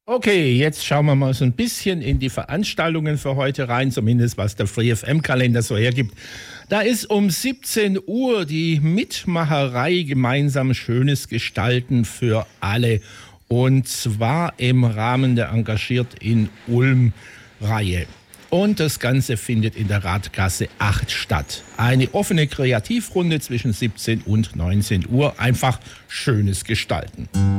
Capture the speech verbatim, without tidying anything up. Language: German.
Okay, jetzt schauen wir mal so ein bisschen in die Veranstaltungen für heute rein, zumindest was der Free F M-Kalender so hergibt. Da ist um siebzehn Uhr die Mitmacherei gemeinsam Schönes Gestalten für alle. Und zwar im Rahmen der Engagiert in Ulm-Reihe. Und das Ganze findet in der Radgasse acht statt. Eine offene Kreativrunde zwischen siebzehn und neunzehn Uhr. Einfach Schönes Gestalten.